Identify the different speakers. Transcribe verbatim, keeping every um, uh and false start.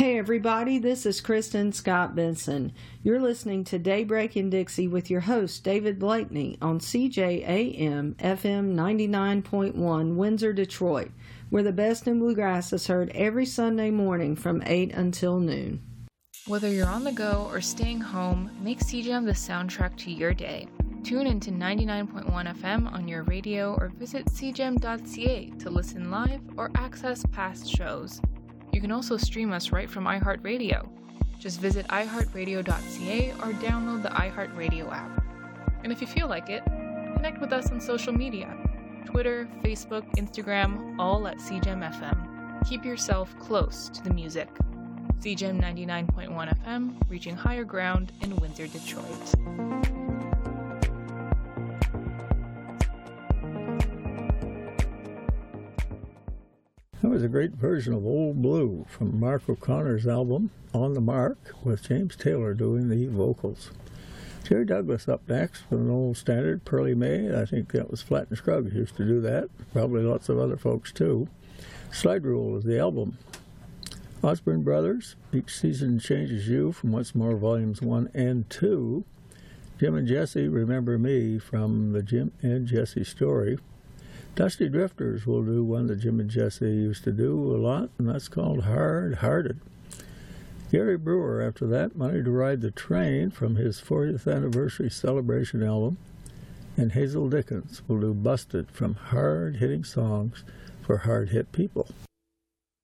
Speaker 1: Hey everybody, this is Kristen Scott Benson. You're listening to Daybreak in Dixie with your host David Blakeney on C J A M F M ninety-nine point one Windsor, Detroit, where the best in bluegrass is heard every Sunday morning from eight until noon.
Speaker 2: Whether you're on the go or staying home, make C J M the soundtrack to your day. Tune into ninety-nine point one F M on your radio or visit c j m dot c a to listen live or access past shows. You can also stream us right from iHeartRadio. Just visit i heart radio dot c a or download the iHeartRadio app. And if you feel like it, connect with us on social media. Twitter, Facebook, Instagram, all at C J M F M. Keep yourself close to the music. C J M ninety-nine point one F M, reaching higher ground in Windsor, Detroit.
Speaker 3: That was a great version of Old Blue from Mark O'Connor's album, On the Mark, with James Taylor doing the vocals. Jerry Douglas up next with an old standard, Pearly May. I think that was Flatt and Scruggs used to do that. Probably lots of other folks too. Slide Rule is the album. Osborne Brothers, Each Season Changes You from Once More Volumes one and two. Jim and Jesse, Remember Me from the Jim and Jesse Story. Dusty Drifters will do one that Jim and Jesse used to do a lot, and that's called Hard Hearted. Gary Brewer, after that, Money to Ride the Train from his fortieth anniversary celebration album. And Hazel Dickens will do Busted from Hard Hitting Songs for Hard Hit People.